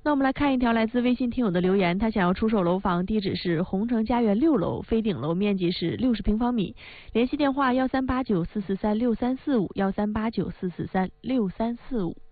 那我们来看一条来自微信听友的留言，他想要出售楼房，地址是红城家园6楼，飞顶楼，面积是60平方米，联系电话138944364345，138944364345。